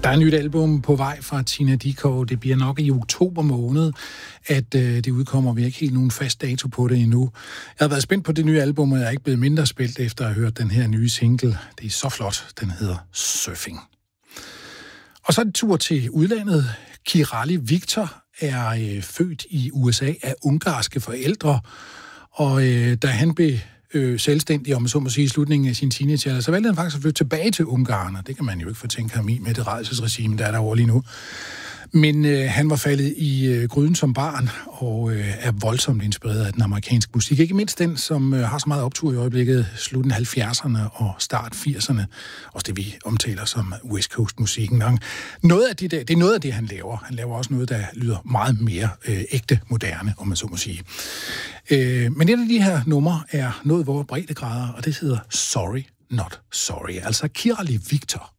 Der er et nyt album på vej fra Tina Dickow. Det bliver nok i oktober måned, at det udkommer. Vi har ikke helt nogen fast dato på det endnu. Jeg har været spændt på det nye album, og jeg er ikke blevet mindre spændt efter at have hørt den her nye single. Det er så flot. Den hedder Surfing. Og så er det tur til udlandet. Kirali Viktor er født i USA af ungarske forældre, og da han blev selvstændig, om man så må sige, i slutningen af sin teenagealder, så valgte han faktisk at flytte tilbage til Ungarn, og det kan man jo ikke fortænke ham i med det rædselsregime, der er derovre lige nu. Men han var faldet i gryden som barn, og er voldsomt inspireret af den amerikanske musik. Ikke mindst den, som har så meget optur i øjeblikket, slutten af 70'erne og start 80'erne. Også det, vi omtaler som West Coast-musikken. Det er noget af det, han laver. Han laver også noget, der lyder meget mere ægte moderne, om man så må sige. Men et af de her numre er noget, hvor breddegrader, og det hedder Sorry Not Sorry. Altså Kirali Viktor.